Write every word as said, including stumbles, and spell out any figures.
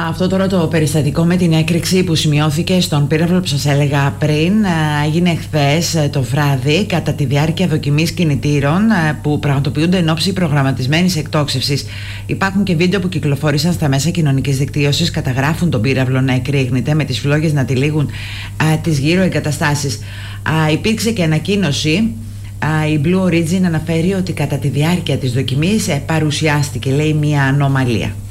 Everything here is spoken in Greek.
Αυτό τώρα το περιστατικό με την έκρηξη που σημειώθηκε στον πύραυλο που σας έλεγα πριν έγινε χθες το βράδυ κατά τη διάρκεια δοκιμής κινητήρων που πραγματοποιούνται εν ώψη προγραμματισμένης εκτόξευσης. Υπάρχουν και βίντεο που κυκλοφόρησαν στα μέσα κοινωνικής δικτύωσης, καταγράφουν τον πύραυλο να εκρήγνεται με τις φλόγες να τυλίγουν τις γύρω εγκαταστάσεις. Υπήρξε και ανακοίνωση. Η Blue Origin αναφέρει ότι κατά τη διάρκεια της δοκιμής παρουσιάστηκε, λέει, μια ανομαλία.